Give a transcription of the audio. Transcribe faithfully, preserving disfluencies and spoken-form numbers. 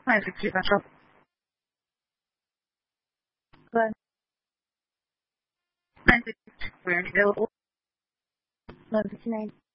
might have to keep that up. Good. nine six two, where available. eleven fifty-nine.